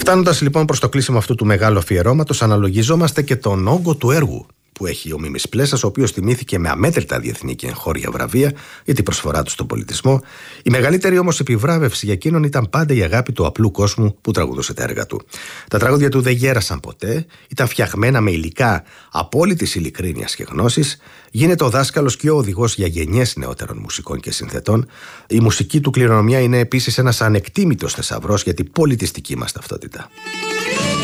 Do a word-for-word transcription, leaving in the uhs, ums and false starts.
Φτάνοντας λοιπόν προς το κλείσιμο αυτού του μεγάλου αφιερώματος, αναλογιζόμαστε και τον όγκο του έργου που έχει ο Μίμης Πλέσας, ο οποίος τιμήθηκε με αμέτρητα διεθνή και εγχώρια βραβεία για την προσφορά του στον πολιτισμό. Η μεγαλύτερη όμως επιβράβευση για εκείνον ήταν πάντα η αγάπη του απλού κόσμου που τραγουδούσε τα έργα του. Τα τραγούδια του δεν γέρασαν ποτέ, ήταν φτιαγμένα με υλικά απόλυτης ειλικρίνειας και γνώσης. Γίνεται ο δάσκαλος και ο οδηγός για γενιές νεότερων μουσικών και συνθετών. Η μουσική του κληρονομιά είναι επίσης ένας ανεκτήμητος θησαυρός για την πολιτιστική μας ταυτότητα.